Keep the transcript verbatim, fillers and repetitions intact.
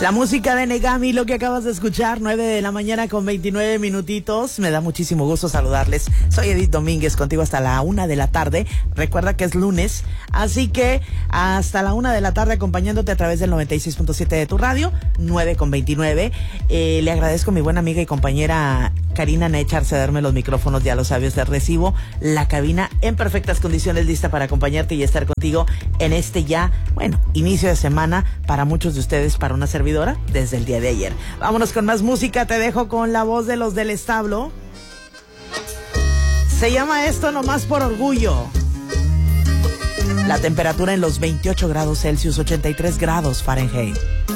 La música de Negami, lo que acabas de escuchar, nueve de la mañana con veintinueve minutitos. Me da muchísimo gusto saludarles. Soy Edith Domínguez, contigo hasta la una de la tarde. Recuerda que es lunes, así que hasta la una de la tarde acompañándote a través del noventa y seis punto siete de tu radio, nueve con veintinueve. Eh, le agradezco a mi buena amiga y compañera Karina Nechar cederme los micrófonos, ya lo sabes, de recibo. La cabina en perfectas condiciones, lista para acompañarte y estar contigo en este ya, bueno, inicio de semana para muchos de ustedes, para una servidora desde el día de ayer. Vámonos con más música, te dejo con la voz de Los del Establo. Se llama esto Nomás por Orgullo. La temperatura en los veintiocho grados Celsius, ochenta y tres grados Fahrenheit.